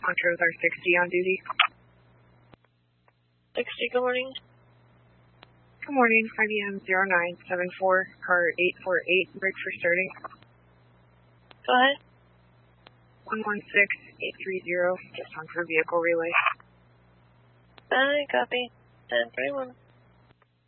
Montrose R60 on duty. 60, good morning. Good morning, IBM 0974, car 848, brake for starting. Go ahead. 116830, just on for vehicle relay. Copy. 1031.